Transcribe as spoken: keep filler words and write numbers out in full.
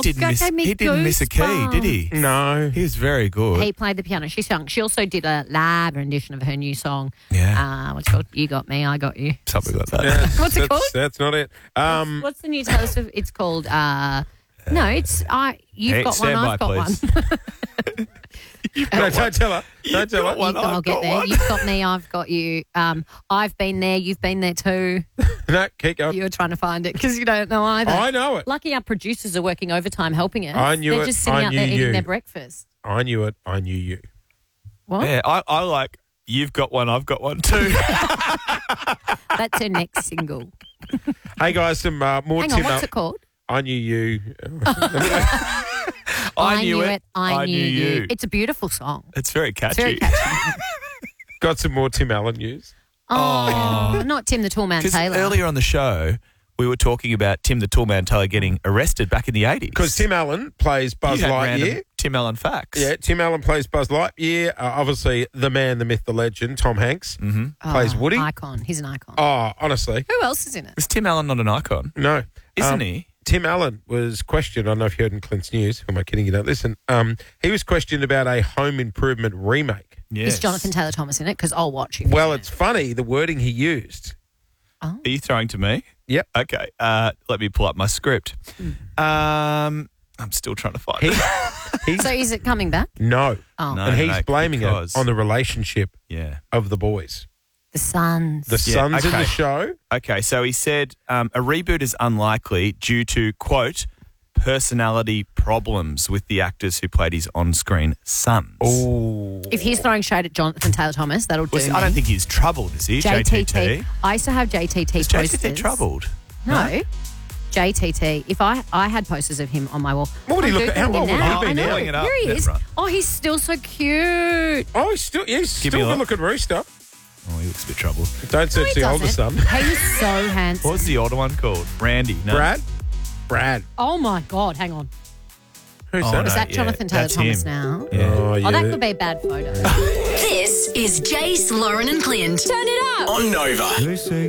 didn't miss. gave me He didn't miss a key, goosebumps. did he? No. He was very good. He played the piano. She sung. She also did a live rendition of her new song. Yeah. Uh, what's it called? You Got Me, I Got You. Something like that. Yeah, What's it that's, called? That's not it. Um, What's the new Taylor Swift? It's called. Uh, no, it's I. You've Hey, got one. stand I've by, got please. one. no, don't tell her. Don't tell got her. one. You- I'll I've get got there. one. You've got me. I've got you. Um, I've been there. You've been there too. No, keep going. You're trying to find it because you don't know either. I know it. Lucky our producers are working overtime helping us. I knew They're it. just sitting I out knew there eating you. their breakfast. I knew it. I knew you. What? Yeah, I, I like. You've got one. I've got one too. That's her next single. Hey, guys, some uh, more Hang on, Tim what's Al- it called? I knew you. I knew it. I, I knew knew you. you. It's a beautiful song. It's very catchy. It's very catchy. Got some more Tim Allen news. Oh, not Tim the Toolman Because Taylor. earlier on the show, we were talking about Tim the Toolman Taylor getting arrested back in the eighties. Because Tim Allen plays Buzz You had random Lightyear. Tim Allen facts. Yeah, Tim Allen plays Buzz Lightyear. Uh, obviously, the man, the myth, the legend, Tom Hanks, Mm-hmm. plays Oh, Woody. Icon. He's an icon. Oh, honestly, Who else is in it? Was Tim Allen not an icon? no. Isn't Um, he? Tim Allen was questioned. I don't know if you heard in Clint's news. Who am I kidding? You don't listen. Um, he was questioned about a Home Improvement remake. Yes. Is Jonathan Taylor Thomas in it? Because I'll watch it. Well, it's funny the wording he used. Are you throwing to me? Yep. Okay. Uh, let me pull up my script. Um, I'm still trying to find He, it. he's, So is it coming back? no, Oh, No. and he's no, blaming because- it on the relationship Yeah. of the boys. the Suns. The Yeah, sons in okay. the show. Okay, so he said um, a reboot is unlikely due to, quote, personality problems with the actors who played his on-screen sons. Oh, If he's throwing shade at Jonathan Taylor Thomas, that'll do Well, see, me. I don't think he's troubled, is he? J T T. J T T. I used to have J T T Is J T posters. T troubled? No. J T T. If I I had posters of him on my wall. What would he I'm look- how Googling old him would he now. be I know. now? Bring it up, Here he is. Deborah. Oh, he's still so cute. oh, he's still, he's Give me still a a look. looking rooster. Oh, he looks a bit troubled. Don't No, search he the older doesn't. son. He's so handsome. What was the older one called? Randy. No. Brad? Brad. Oh, my God. Hang on. Who's Oh, that? Is no. that yeah, Jonathan Taylor that's Thomas him. now? Yeah. Oh, yeah. Oh, that could be a bad photo. This is Jace, Lauren and Clint. Turn it up. On Nova.